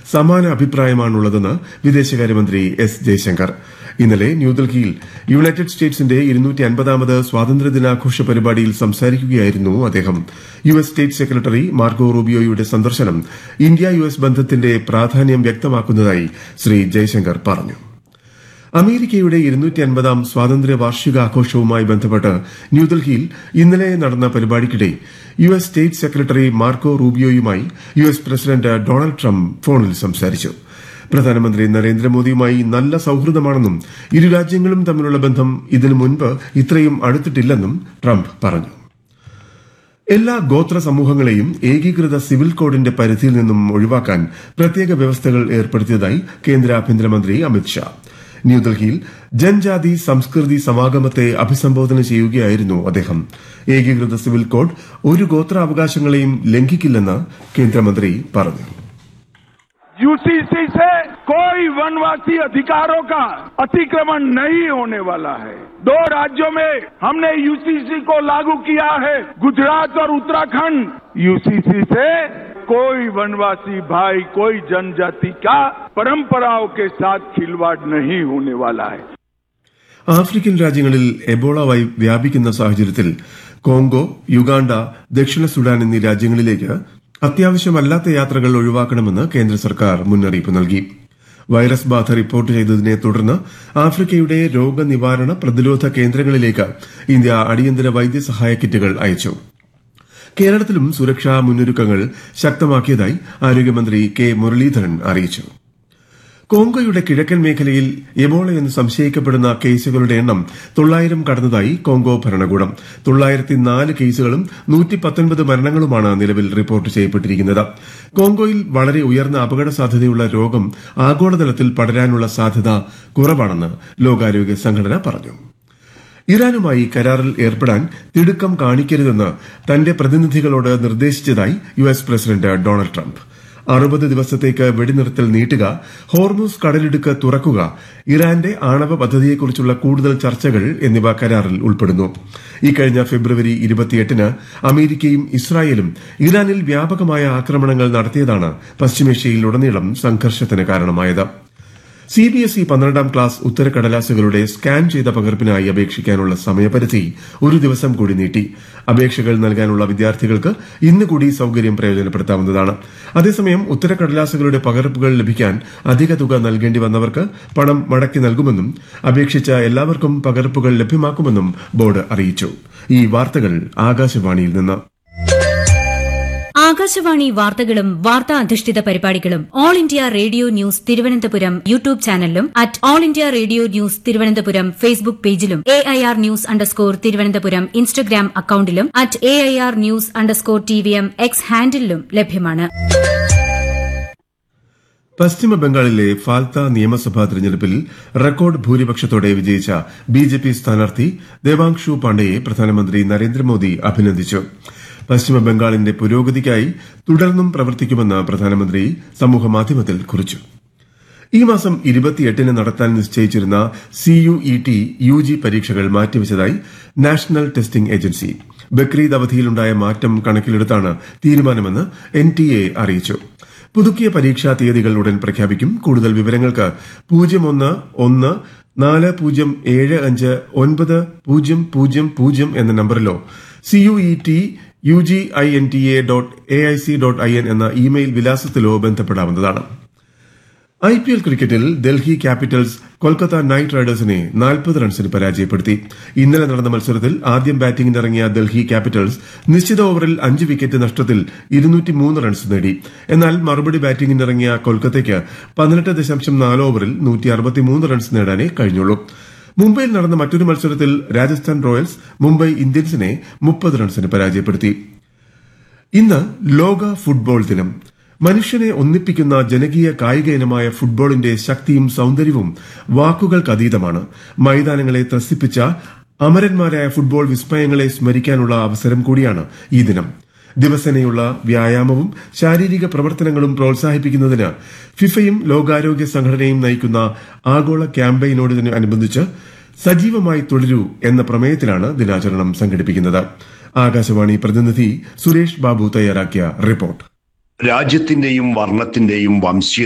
സമാന അഭിപ്രായമാണുള്ളതെന്ന് വിദേശകാര്യമന്ത്രി എസ് ജയശങ്കർ. ഇന്നലെ ന്യൂഡൽഹിയിൽ യുണൈറ്റഡ് സ്റ്റേറ്റ്സിന്റെ 250ാമത് സ്വാതന്ത്ര്യദിനാഘോഷ പരിപാടിയിൽ സംസാരിക്കുകയായിരുന്നു അദ്ദേഹം. യുഎസ് സ്റ്റേറ്റ് സെക്രട്ടറി മാർക്കോ റൂബിയോയുടെ സന്ദർശനം ഇന്ത്യ യുഎസ് ബന്ധത്തിന്റെ പ്രാധാന്യം വ്യക്തമാക്കുന്നതായി ശ്രീ ജയശങ്കർ പറഞ്ഞു. അമേരിക്കയുടെ 250ാം സ്വാതന്ത്ര്യ വാർഷികാഘോഷവുമായി ബന്ധപ്പെട്ട് ന്യൂഡൽഹിയിൽ ഇന്നലെ നടന്ന പരിപാടിക്കിടെ US state secretary Marco റൂബിയോയുമായി US president Donald Trump ഫോണിൽ സംസാരിച്ചു. പ്രധാനമന്ത്രി നരേന്ദ്രമോദിയുമായി നല്ല സൌഹൃദമാണെന്നും ഇരു രാജ്യങ്ങളും തമ്മിലുള്ള ബന്ധം ഇതിനു മുൻപ് ഇത്രയും അടുത്തിട്ടില്ലെന്നും ട്രംപ് പറഞ്ഞു. എല്ലാ ഗോത്ര സമൂഹങ്ങളെയും ഏകീകൃത സിവിൽ കോഡിന്റെ പരിധിയിൽ നിന്നും ഒഴിവാക്കാൻ പ്രത്യേക വ്യവസ്ഥകൾ ഏർപ്പെടുത്തിയതായി കേന്ദ്ര ആഭ്യന്തരമന്ത്രി അമിത്ഷാ. ന്യൂഡൽഹിയിൽ ജൻജാതി സംസ്കൃതി സമാഗമത്തെ അഭിസംബോധന ചെയ്യുകയായിരുന്നു അദ്ദേഹം. ഏകീകൃത സിവിൽ കോഡ് ഒരു ഗോത്രാവകാശങ്ങളെയും ലംഘിക്കില്ലെന്ന് കേന്ദ്രമന്ത്രി പറഞ്ഞു. यूसीसी से कोई वनवासी अधिकारों का अतिक्रमण नहीं होने वाला है. 2 राज्यों में हमने यूसीसी को लागू किया है, गुजरात और उत्तराखंड. यूसीसी से कोई वनवासी भाई, कोई जनजाति का परंपराओं के साथ खिलवाड़ नहीं होने वाला है. ആഫ്രിക്കൻ രാജ്യങ്ങളിൽ എബോള വ്യാപിക്കുന്ന സാഹചര്യത്തിൽ കോങ്കോ, യുഗാണ്ട, ദക്ഷിണ സുഡാൻ എന്നീ രാജ്യങ്ങളിലേക്ക് അത്യാവശ്യമല്ലാത്ത യാത്രകൾ ഒഴിവാക്കണമെന്ന് കേന്ദ്ര സർക്കാർ മുന്നറിയിപ്പ് നൽകി. വൈറസ് ബാധ റിപ്പോർട്ട് ചെയ്തതിനെ തുടർന്ന് ആഫ്രിക്കയുടെ രോഗനിവാരണ പ്രതിരോധ കേന്ദ്രങ്ങളിലേക്ക് ഇന്ത്യ അടിയന്തര വൈദ്യസഹായ കിറ്റുകൾ അയച്ചു. കേരളത്തിലും സുരക്ഷാ മുന്നൊരുക്കങ്ങൾ ശക്തമാക്കിയതായി ആരോഗ്യമന്ത്രി കെ മുരളീധരൻ അറിയിച്ചു. കോങ്കോയുടെ കിഴക്കൻ മേഖലയിൽ എബോളയെന്ന് സംശയിക്കപ്പെടുന്ന കേസുകളുടെ എണ്ണം 900 കടന്നതായി കോങ്കോ ഭരണകൂടം. 904 കേസുകളും 119 മരണങ്ങളുമാണ് നിലവിൽ റിപ്പോർട്ട് ചെയ്യപ്പെട്ടിരിക്കുന്നത്. കോങ്കോയിൽ വളരെ ഉയർന്ന അപകട സാധ്യതയുള്ള രോഗം ആഗോളതലത്തിൽ പടരാനുള്ള സാധ്യത കുറവാണെന്ന് ലോകാരോഗ്യ സംഘടന പറഞ്ഞു. ഇറാനുമായി കരാറിൽ ഏർപ്പെടാൻ തിടുക്കം കാണിക്കരുതെന്ന് തന്റെ പ്രതിനിധികളോട് നിർദ്ദേശിച്ചതായി യുഎസ് പ്രസിഡന്റ് ഡൊണാൾഡ് ട്രംപ്. 60 ദിവസത്തേക്ക് വെടിനിർത്തൽ നീട്ടുക, ഹോർമുസ് കടലിടുക്ക് തുറക്കുക, ഇറാന്റെ ആണവ പദ്ധതിയെക്കുറിച്ചുള്ള കൂടുതൽ ചർച്ചകൾ എന്നിവ കരാറിൽ ഉൾപ്പെടുന്നു. ഇക്കഴിഞ്ഞ ഫെബ്രുവരി 28-ന് അമേരിക്കയും ഇസ്രായേലും ഇറാനിൽ വ്യാപകമായ ആക്രമണങ്ങൾ നടത്തിയതാണ് പശ്ചിമേഷ്യയിലുടനീളം സംഘർഷത്തിന് കാരണമായത്. സിബിഎസ്ഇ 12ാം ക്ലാസ് ഉത്തരക്കടലാസുകളുടെ സ്കാൻ ചെയ്ത പകർപ്പിനായി അപേക്ഷിക്കാനുള്ള സമയപരിധി ഒരു ദിവസം കൂടി നീട്ടി. അപേക്ഷകൾ നൽകാനുള്ള വിദ്യാർത്ഥികൾക്ക് ഇന്ന് കൂടി സൌകര്യം പ്രയോജനപ്പെടുത്താവുന്നതാണ്. അതേസമയം ഉത്തരക്കടലാസുകളുടെ പകർപ്പുകൾ ലഭിക്കാൻ അധിക തുക നൽകേണ്ടി വന്നവർക്ക് പണം മടക്കി നൽകുമെന്നും അപേക്ഷിച്ച എല്ലാവർക്കും പകർപ്പുകൾ ലഭ്യമാക്കുമെന്നും ബോർഡ് അറിയിച്ചു. ഈ വാർത്തകൾ ആകാശവാണിയിൽ നിന്ന്. ആകാശവാണി വാർത്തകളും വാർത്താ അധിഷ്ഠിത പരിപാടികളും all India radio news Thiruvananthapuram YouTube ചാനലിലും @all India radio news Thiruvananthapuram Facebook പേജിലും AIR ന്യൂസ് _തിരുവനന്തപുരം ഇൻസ്റ്റഗ്രാം അക്കൌണ്ടിലും @AIR ന്യൂസ് _TVM X ഹാൻഡിലും ലഭ്യമാണ്. പശ്ചിമ ബംഗാളിലെ ഫാൽത്ത നിയമസഭാ തെരഞ്ഞെടുപ്പിൽ റെക്കോർഡ് ഭൂരിപക്ഷത്തോടെ വിജയിച്ച ബിജെപി സ്ഥാനാർത്ഥി ദേവാങ്ഷു പാണ്ഡെയെ പ്രധാനമന്ത്രി നരേന്ദ്രമോദി അഭിനന്ദിച്ചു. പശ്ചിമ ബംഗാളിന്റെ പുരോഗതിക്കായി തുടർന്നും പ്രവർത്തിക്കുമെന്ന് പ്രധാനമന്ത്രി സമൂഹമാധ്യമത്തിൽ കുറിച്ചു. ഈ മാസം 28-ന് നടത്താൻ നിശ്ചയിച്ചിരുന്ന CUET UG പരീക്ഷകൾ മാറ്റിവച്ചതായി നാഷണൽ ടെസ്റ്റിംഗ് ഏജൻസി. ബക്രീദ് അവധിയിലുണ്ടായ മാറ്റം കണക്കിലെടുത്താണ് തീരുമാനമെന്ന് NTA അറിയിച്ചു. പുതുക്കിയ പരീക്ഷാ തീയതികൾ ഉടൻ പ്രഖ്യാപിക്കും. കൂടുതൽ വിവരങ്ങൾക്ക് 0114575900 എന്ന നമ്പറിലോ CUET@uginta.aic.in എന്ന ഇമെയിൽ വിലാസത്തിലോ ബന്ധപ്പെടാവുന്നതാണ്. IPL ക്രിക്കറ്റിൽ ഡൽഹി ക്യാപിറ്റൽസ് കൊൽക്കത്ത നൈറ്റ് റൈഡേഴ്സിനെ 40 റൺസിന് പരാജയപ്പെടുത്തി. ഇന്നലെ നടന്ന മത്സരത്തിൽ ആദ്യം ബാറ്റിംഗിനിറങ്ങിയ ഡൽഹി ക്യാപിറ്റൽസ് നിശ്ചിത ഓവറിൽ 5 വിക്കറ്റ് നഷ്ടത്തിൽ 203 റൺസ് നേടി. എന്നാൽ മറുപടി ബാറ്റിംഗിനിറങ്ങിയ കൊൽക്കത്തയ്ക്ക് 18.4 ഓവറിൽ 163 റൺസ് നേടാനേ കഴിഞ്ഞുള്ളൂ. മുംബൈയിൽ നടന്ന മറ്റൊരു മത്സരത്തിൽ രാജസ്ഥാൻ റോയൽസ് മുംബൈ ഇന്ത്യൻസിനെ 30 റൺസിന് പരാജയപ്പെടുത്തി. ഇന്ന് ലോക ഫുട്ബോൾ ദിനം. മനുഷ്യനെ ഒന്നിപ്പിക്കുന്ന ജനകീയ കായിക ഇനമായ ഫുട്ബോളിന്റെ ശക്തിയും സൌന്ദര്യവും വാക്കുകൾക്കതീതമാണ്. മൈതാനങ്ങളെ ത്രസിപ്പിച്ച അമരന്മാരായ ഫുട്ബോൾ വിസ്മയങ്ങളെ സ്മരിക്കാനുള്ള അവസരം കൂടിയാണ് ഈ ദിനം. ദിവസേനയുള്ള വ്യായാമവും ശാരീരിക പ്രവർത്തനങ്ങളും പ്രോത്സാഹിപ്പിക്കുന്നതിന് ഫിഫയും ലോകാരോഗ്യ സംഘടനയും നയിക്കുന്ന ആഗോള ക്യാമ്പയിനോടനുബന്ധിച്ച് സജീവമായി തുടരൂ എന്ന പ്രമേയത്തിലാണ് ദിനാചരണം സംഘടിപ്പിക്കുന്നത്. ആകാശവാണി പ്രതിനിധി സുരേഷ് ബാബു തയ്യാറാക്കിയ റിപ്പോർട്ട്. രാജ്യത്തിന്റെയും വർണ്ണത്തിന്റെയും വംശീയ